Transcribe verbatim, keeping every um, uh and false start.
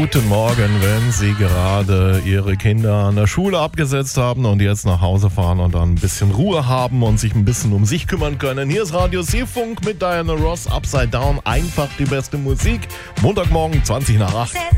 Guten Morgen, wenn Sie gerade Ihre Kinder an der Schule abgesetzt haben und jetzt nach Hause fahren und dann ein bisschen Ruhe haben und sich ein bisschen um sich kümmern können. Hier ist Radio C-Funk mit Diana Ross, Upside Down, einfach die beste Musik. Montagmorgen, zwanzig nach acht.